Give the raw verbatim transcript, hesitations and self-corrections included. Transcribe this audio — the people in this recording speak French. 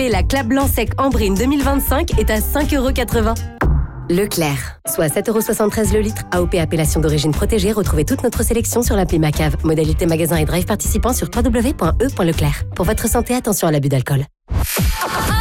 Et la Clap Blanc Sec Ambrine deux mille vingt-cinq est à cinq euros quatre-vingts. Leclerc, soit sept euros soixante-treize le litre. A O P appellation d'origine protégée. Retrouvez toute notre sélection sur l'appli Macave. Modalité magasin et drive participant sur w w w point e point leclerc. Pour votre santé, attention à l'abus d'alcool.